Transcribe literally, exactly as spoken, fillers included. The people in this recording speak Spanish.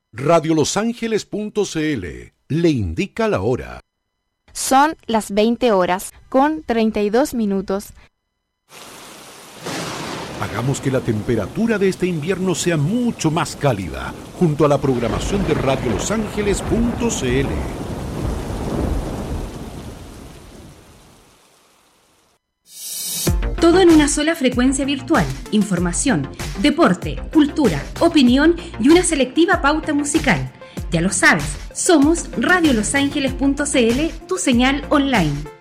radio los ángeles punto c l le indica la hora. Son las veinte horas con treinta y dos minutos. Hagamos que la temperatura de este invierno sea mucho más cálida, junto a la programación de radio los ángeles punto c l. Todo en una sola frecuencia virtual. Información, deporte, cultura, opinión y una selectiva pauta musical. Ya lo sabes, somos radio los ángeles punto c l, tu señal online.